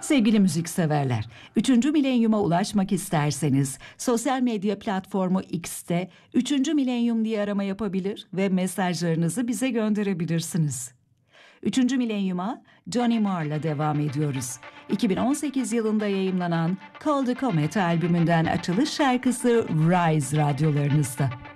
Sevgili müzikseverler, 3. milenyuma ulaşmak isterseniz sosyal medya platformu X'te 3. milenyum diye arama yapabilir ve mesajlarınızı bize gönderebilirsiniz. 3. milenyuma Johnny Marr'la devam ediyoruz. 2018 yılında yayımlanan Call the Comet albümünden açılış şarkısı Rise radyolarınızda.